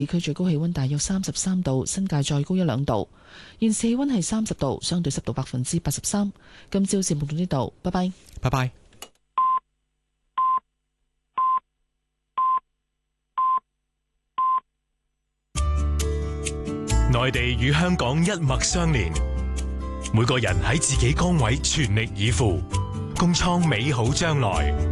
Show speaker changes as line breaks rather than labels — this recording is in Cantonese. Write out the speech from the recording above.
市區最高氣溫大約33度，新界再高1-2度。現時氣溫係30度，相對濕度83%。今朝節目到呢度，拜拜。
拜拜。
內地與香港一脈相連，每個人喺自己崗位全力以赴，共創美好將來。